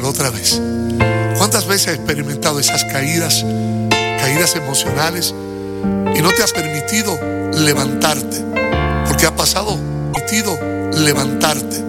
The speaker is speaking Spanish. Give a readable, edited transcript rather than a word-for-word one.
otra vez. ¿Cuántas veces has experimentado esas caídas emocionales y no te has permitido levantarte? Porque ha pasado, permitido levantarte.